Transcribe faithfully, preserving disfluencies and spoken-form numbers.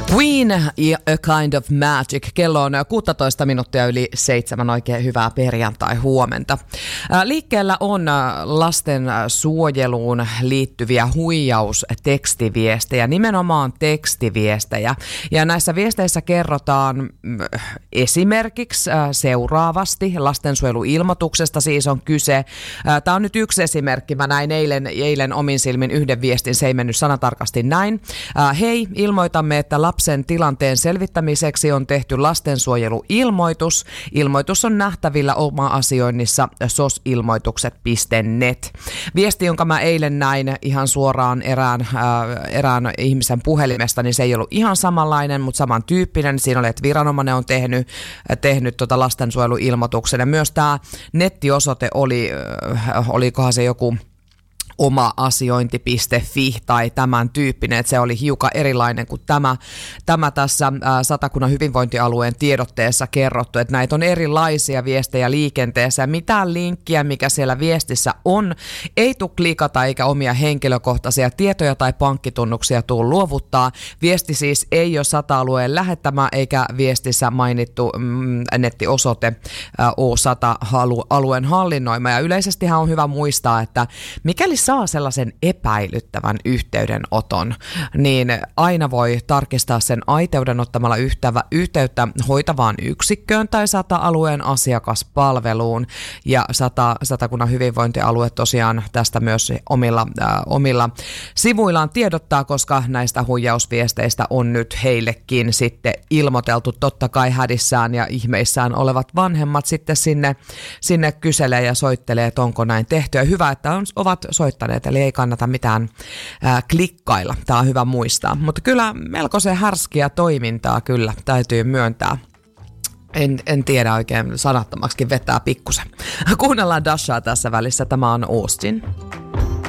Queen ja A Kind of Magic. Kello on kuusitoista minuuttia yli seitsemän. Oikein hyvää perjantai-huomenta. Liikkeellä on lastensuojeluun liittyviä huijaustekstiviestejä, nimenomaan tekstiviestejä. Ja näissä viesteissä kerrotaan esimerkiksi seuraavasti, lastensuojeluilmoituksesta siis on kyse. Tämä on nyt yksi esimerkki. Mä näin eilen, eilen omin silmin yhden viestin, se ei mennyt sanatarkasti näin. Hei, ilmoitamme, että lapsen tilanteen selvittämiseksi on tehty lastensuojeluilmoitus. Ilmoitus on nähtävillä oma-asioinnissa sosilmoitukset piste net. Viesti, jonka mä eilen näin ihan suoraan erään, ää, erään ihmisen puhelimesta, niin se ei ollut ihan samanlainen, mutta samantyyppinen. Siinä oli, että viranomainen on tehnyt, tehnyt tota lastensuojeluilmoituksen. Ja myös tämä nettiosoite oli, äh, olikohan se joku oma-asiointi piste fi tai tämän tyyppinen, että se oli hiukan erilainen kuin tämä, tämä tässä ää, Satakunnan hyvinvointialueen tiedotteessa kerrottu, että näitä on erilaisia viestejä liikenteessä ja mitään linkkiä, mikä siellä viestissä on, ei tule klikata eikä omia henkilökohtaisia tietoja tai pankkitunnuksia tule luovuttaa. Viesti siis ei ole Sata-alueen lähettämä eikä viestissä mainittu mm, nettiosoite ää, O Sata-alueen hallinnoima ja yleisestihan on hyvä muistaa, että mikäli saa sellaisen epäilyttävän yhteydenoton, niin aina voi tarkistaa sen aiteuden ottamalla yhtevä, yhteyttä hoitavaan yksikköön tai Sata-alueen asiakaspalveluun. Ja Sata, Satakunnan hyvinvointialue tosiaan tästä myös omilla, äh, omilla sivuillaan tiedottaa, koska näistä huijausviesteistä on nyt heillekin sitten ilmoiteltu. Totta kai hädissään ja ihmeissään olevat vanhemmat sitten sinne, sinne kyselee ja soittelee, että onko näin tehty. Ja hyvä, että on, ovat soittaneet, eli ei kannata mitään ää, klikkailla. Tämä on hyvä muistaa. Mutta kyllä melkoisen härskiä toimintaa kyllä täytyy myöntää. En, en tiedä oikein, sanattomaksikin vetää pikkusen. Kuunnellaan Dashaa tässä välissä. Tämä on Austin.